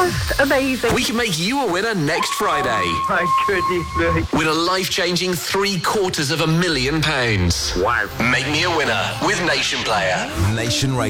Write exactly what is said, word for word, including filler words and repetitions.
Just amazing. We can make you a winner next Friday. My goodness me. Win a life-changing three quarters of a million pounds. Wow. Make me a winner with Nation Player. Nation Radio.